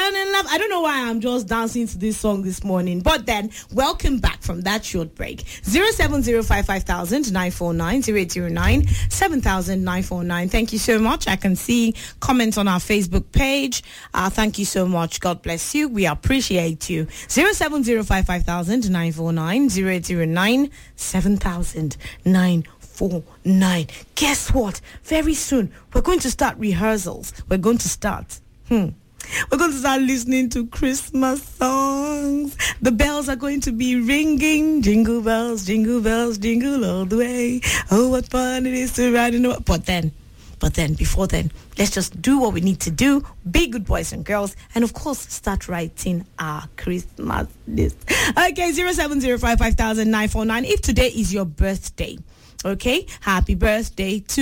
fallen in love. I don't know why I'm just dancing to this song this morning. But then, welcome back from that short break. 07055,949-0809-7000-949. Thank you so much. I can see comments on our Facebook page. Thank you so much. God bless you. We appreciate you. 07055,949-0809-7000-949. Guess what? Very soon, we're going to start rehearsals. We're going to start. We're going to start listening to Christmas songs. The bells are going to be ringing. Jingle bells, jingle all the way. Oh, what fun it is to ride in the... But then, before then, let's just do what we need to do. Be good boys and girls. And, of course, start writing our Christmas list. Okay, 07055,949. If today is your birthday, okay, happy birthday to